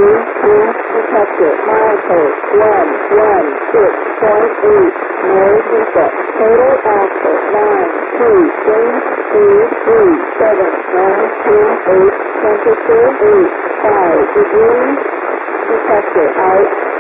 detector, milepost 116.8, noise input, total output 923379228, temperature 85 degrees, detector out.